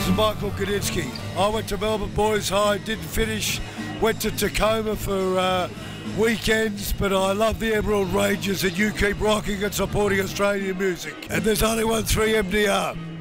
is Michael Gudinski. I went to Melbourne Boys High, didn't finish, went to Tacoma for weekends, but I love the Emerald Rangers and you keep rocking and supporting Australian music. And there's only one 3MDR.